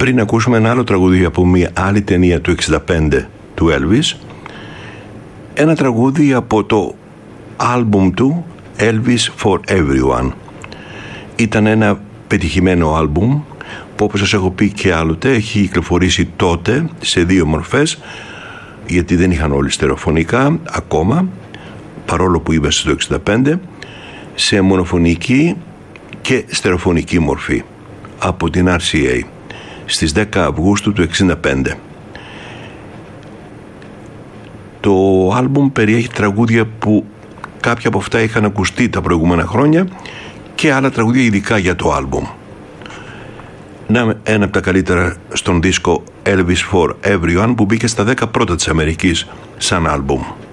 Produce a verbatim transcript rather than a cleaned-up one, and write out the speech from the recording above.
πριν ακούσουμε ένα άλλο τραγούδι από μια άλλη ταινία του εξήντα πέντε του Elvis, ένα τραγούδι από το άλμπουμ του Elvis for Everyone. Ήταν ένα πετυχημένο άλμπουμ που, όπως σας έχω πει και άλλοτε, έχει κυκλοφορήσει τότε σε δύο μορφές, γιατί δεν είχαν όλοι στερεοφωνικά ακόμα, παρόλο που είμαστε στο εξήντα πέντε, σε μονοφωνική και στερεοφωνική μορφή από την αρ σι έι στις δέκα Αυγούστου του εξήντα πέντε. Το άλμπουμ περιέχει τραγούδια που κάποια από αυτά είχαν ακουστεί τα προηγούμενα χρόνια και άλλα τραγούδια ειδικά για το άλμπουμ. Να, ένα από τα καλύτερα στον δίσκο Elvis for Everyone, που μπήκε στα δέκα πρώτα της Αμερικής σαν άλμπουμ.